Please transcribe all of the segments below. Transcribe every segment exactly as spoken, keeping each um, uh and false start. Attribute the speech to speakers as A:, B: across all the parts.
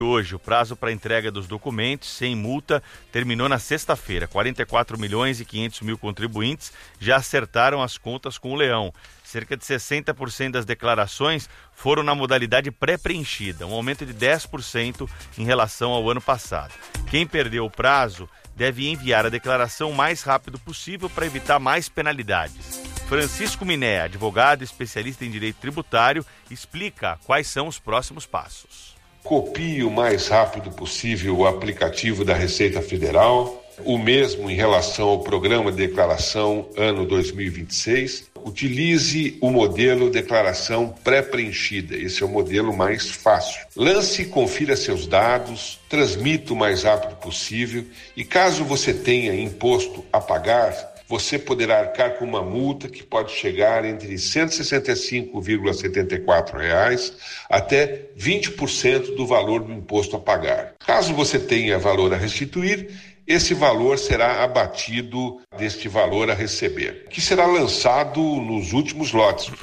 A: Hoje, o prazo para entrega dos documentos sem multa terminou na sexta-feira. quarenta e quatro milhões e quinhentos mil contribuintes já acertaram as contas com o Leão. Cerca de sessenta por cento das declarações foram na modalidade pré-preenchida, um aumento de dez por cento em relação ao ano passado. Quem perdeu o prazo deve enviar a declaração o mais rápido possível para evitar mais penalidades. Francisco Miné, advogado especialista em direito tributário, explica quais são os próximos passos.
B: Copie o mais rápido possível o aplicativo da Receita Federal, o mesmo em relação ao Programa de Declaração ano dois mil e vinte e seis. Utilize o modelo declaração pré-preenchida, esse é o modelo mais fácil. Lance e confira seus dados, transmita o mais rápido possível e caso você tenha imposto a pagar, você poderá arcar com uma multa que pode chegar entre cento e sessenta e cinco vírgula setenta e quatro reais até vinte por cento do valor do imposto a pagar. Caso você tenha valor a restituir, esse valor será abatido deste valor a receber, que será lançado nos últimos lotes.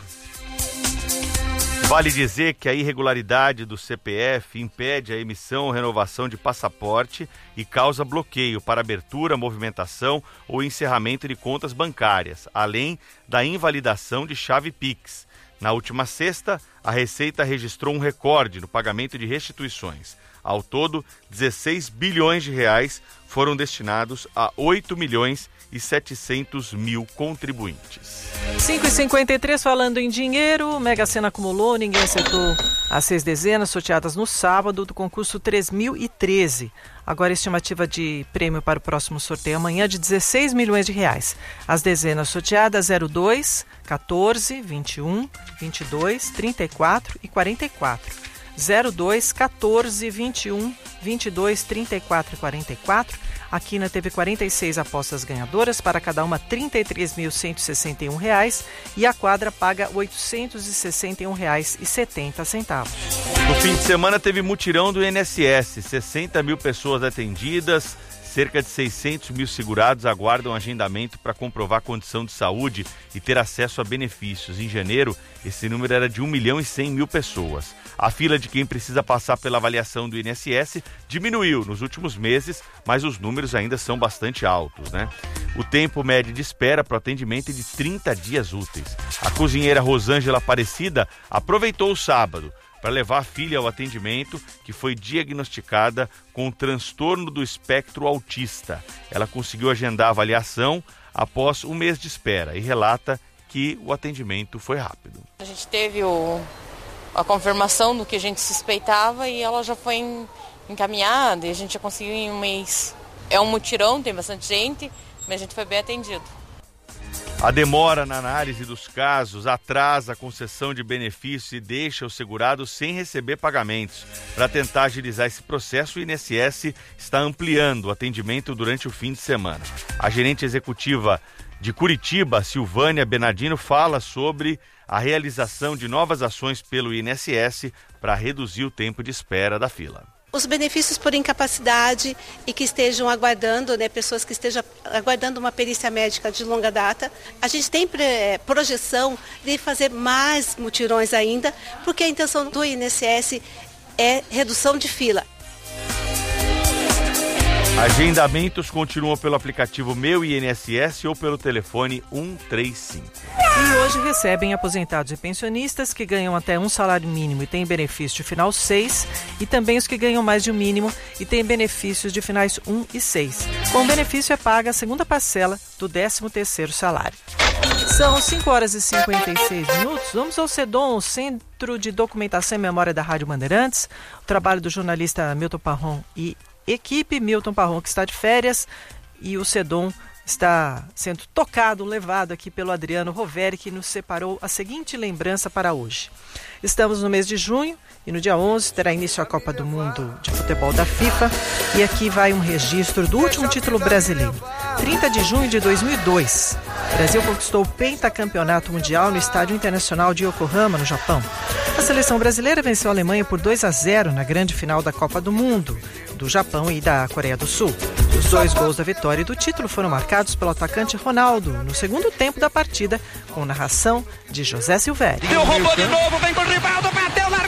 A: Vale dizer que a irregularidade do C P F impede a emissão ou renovação de passaporte e causa bloqueio para abertura, movimentação ou encerramento de contas bancárias, além da invalidação de chave Pix. Na última sexta, a Receita registrou um recorde no pagamento de restituições. Ao todo, dezesseis bilhões de reais foram destinados a oito milhões e setecentos mil contribuintes.
C: cinco e cinquenta e três, falando em dinheiro, Mega Sena acumulou, ninguém acertou as seis dezenas sorteadas no sábado do concurso três mil e treze. Agora a estimativa de prêmio para o próximo sorteio amanhã é de dezesseis milhões de reais. As dezenas sorteadas zero dois, quatorze, vinte e um, vinte e dois, trinta e quatro e quarenta e quatro. zero dois, quatorze, vinte e um, vinte e dois, trinta e quatro e quarenta e quatro. A Quina teve quarenta e seis apostas ganhadoras, para cada uma trinta e três mil cento e sessenta e um reais e a quadra paga oitocentos e sessenta e um reais e setenta centavos.
A: No fim de semana teve mutirão do I N S S, sessenta mil pessoas atendidas, cerca de seiscentos mil segurados aguardam agendamento para comprovar condição de saúde e ter acesso a benefícios. Em janeiro, esse número era de um milhão e cem mil pessoas. A fila de quem precisa passar pela avaliação do I N S S diminuiu nos últimos meses, mas os números ainda são bastante altos, né? O tempo médio de espera para o atendimento é de trinta dias úteis. A cozinheira Rosângela Aparecida aproveitou o sábado para levar a filha ao atendimento, que foi diagnosticada com transtorno do espectro autista. Ela conseguiu agendar a avaliação após um mês de espera e relata que o atendimento foi rápido.
D: A gente teve o, a confirmação do que a gente suspeitava e ela já foi em, encaminhada e a gente já conseguiu em um mês. É um mutirão, tem bastante gente, mas a gente foi bem atendido.
A: A demora na análise dos casos atrasa a concessão de benefícios e deixa o segurado sem receber pagamentos. Para tentar agilizar esse processo, o I N S S está ampliando o atendimento durante o fim de semana. A gerente executiva de Curitiba, Silvânia Bernardino, fala sobre a realização de novas ações pelo I N S S para reduzir o tempo de espera da fila.
E: Os benefícios por incapacidade e que estejam aguardando, né, pessoas que estejam aguardando uma perícia médica de longa data. A gente tem projeção de fazer mais mutirões ainda, porque a intenção do I N S S é redução de fila.
A: Agendamentos continuam pelo aplicativo Meu I N S S ou pelo telefone um três cinco.
C: E hoje recebem aposentados e pensionistas que ganham até um salário mínimo e têm benefício de final seis, e também os que ganham mais de um mínimo e têm benefícios de finais um e seis. Com o benefício é paga a segunda parcela do décimo terceiro salário. São cinco horas e cinquenta e seis minutos. Vamos ao CEDOM, Centro de Documentação e Memória da Rádio Bandeirantes. O trabalho do jornalista Milton Parron e equipe. Milton Parron, que está de férias, e o CEDOM está sendo tocado, levado aqui pelo Adriano Roveri, que nos separou a seguinte lembrança para hoje. Estamos no mês de junho e no dia onze terá início a Copa do Mundo de Futebol da FIFA, e aqui vai um registro do último título brasileiro. trinta de junho de dois mil e dois, o Brasil conquistou o pentacampeonato mundial no Estádio Internacional de Yokohama, no Japão. A seleção brasileira venceu a Alemanha por dois a zero na grande final da Copa do Mundo, do Japão e da Coreia do Sul. Os dois gols da vitória e do título foram marcados pelo atacante Ronaldo no segundo tempo da partida, com narração de José Silvério.
F: Deu, roubou de novo, vem com o Rivaldo, bateu, largou!